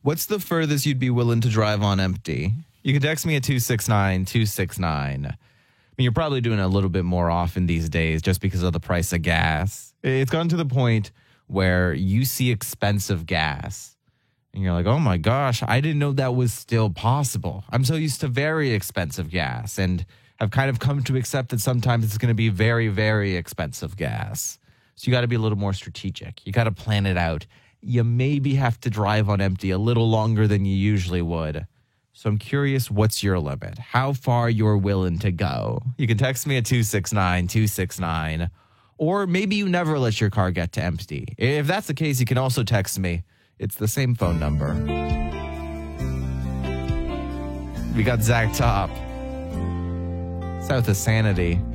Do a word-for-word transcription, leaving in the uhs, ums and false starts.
What's the furthest you'd be willing to drive on empty? You can text me at two six nine, two six nine. I mean, you're probably doing it a little bit more often these days just because of the price of gas. It's gotten to the point where you see expensive gas and you're like, oh my gosh, I didn't know that was still possible. I'm so used to very expensive gas and have kind of come to accept that sometimes it's going to be very, very expensive gas. So you got to be a little more strategic. You got to plan it out. You maybe have to drive on empty a little longer than you usually would. So I'm curious, what's your limit? How far you're willing to go? You can text me at two six nine, two six nine. Or maybe you never let your car get to empty. If that's the case, you can also text me. It's the same phone number. We got Zach Top. South of Sanity.